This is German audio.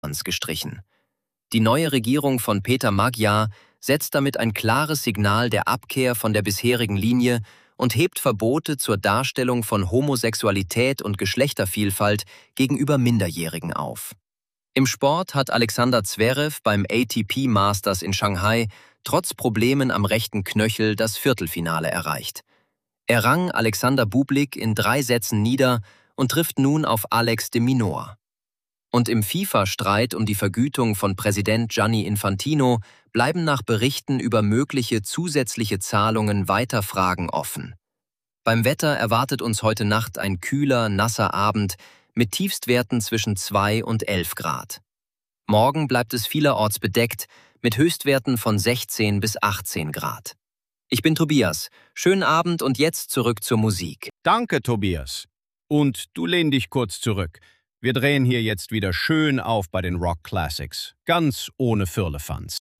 gestrichen. Die neue Regierung von Peter Magyar setzt damit ein klares Signal der Abkehr von der bisherigen Linie und hebt Verbote zur Darstellung von Homosexualität und Geschlechtervielfalt gegenüber Minderjährigen auf. Im Sport hat Alexander Zverev beim ATP Masters in Shanghai trotz Problemen am rechten Knöchel das Viertelfinale erreicht. Er rang Alexander Bublik in 3 Sätzen nieder und trifft nun auf Alex de Minaur. Und im FIFA-Streit um die Vergütung von Präsident Gianni Infantino bleiben nach Berichten über mögliche zusätzliche Zahlungen weiter Fragen offen. Beim Wetter erwartet uns heute Nacht ein kühler, nasser Abend mit Tiefstwerten zwischen 2 und 11 Grad. Morgen bleibt es vielerorts bedeckt mit Höchstwerten von 16 bis 18 Grad. Ich bin Tobias. Schönen Abend und jetzt zurück zur Musik. Danke, Tobias. Und du lehn dich kurz zurück. Wir drehen hier jetzt wieder schön auf bei den Rock Classics, ganz ohne Firlefanz.